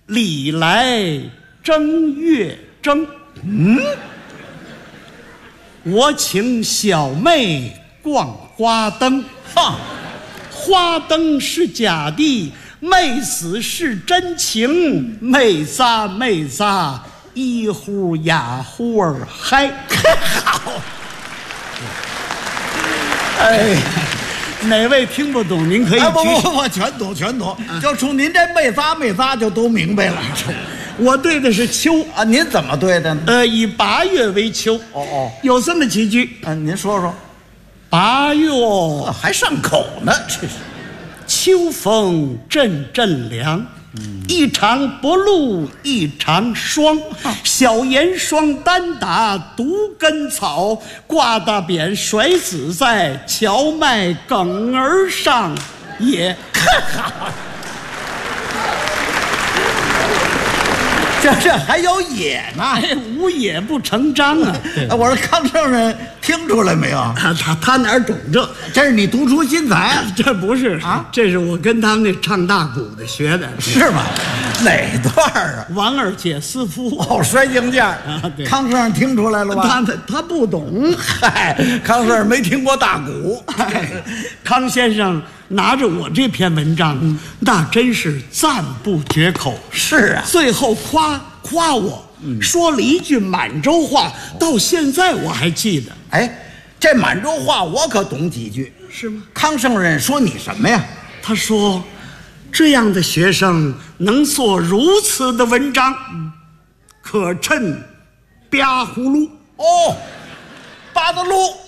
李来正月正。我请小妹逛花灯，花灯是假的，妹子是真情，妹仨一呼呀呼儿嗨。好，哎，哪位听不懂您可以举手。 我全懂，就冲您这妹仨就都明白了。 我对的是秋啊，您怎么对的呢？ 以8月为秋。有这么几句。 您说说。 8月还上口呢，这是。 秋风阵阵凉，一场不露一场霜。小严霜单打独根草，挂大扁甩子在，荞麦梗儿上也。 这还有野呢， 无野不成章啊！ 我说康圣人听出来没有？ 他哪儿懂这？ 这是你独出心裁？ 这不是啊，这是我跟他们那唱大鼓的学的， 是吗？哪段啊？ 王二姐私夫摔镜架啊！康圣人听出来了吧？ 他不懂。 嗨，康圣人没听过大鼓。 康先生拿着我这篇文章，那真是赞不绝口。 是啊， 最后夸我，说了一句满洲话，到现在我还记得。 哎，这满洲话我可懂几句。 是吗？ 康圣人说你什么呀？ 他说，这样的学生能做如此的文章，可趁吧葫芦。 八子路。